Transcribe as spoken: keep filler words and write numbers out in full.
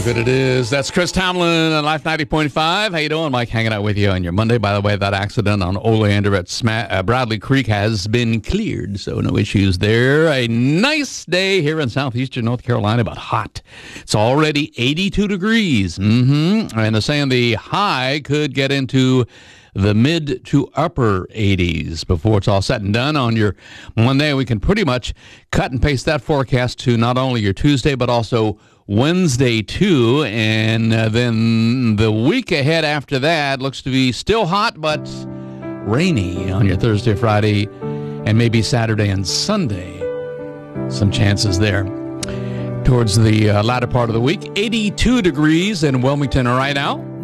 good it is. That's Chris Tomlin on Life ninety point five. How you doing, Mike? Hanging out with you on your Monday. By the way, that accident on Oleander at Sma- uh, Bradley Creek has been cleared, so no issues there. A nice day here in southeastern North Carolina, but hot. It's already eighty-two degrees. Mm-hmm. And they're saying the high could get into the mid to upper eighties before it's all said and done on your Monday. We can pretty much cut and paste that forecast to not only your Tuesday, but also Wednesday, too. And uh, then the week ahead after that looks to be still hot, but rainy on your Thursday, Friday, and maybe Saturday and Sunday. Some chances there. Towards the uh, latter part of the week, eighty-two degrees in Wilmington right now.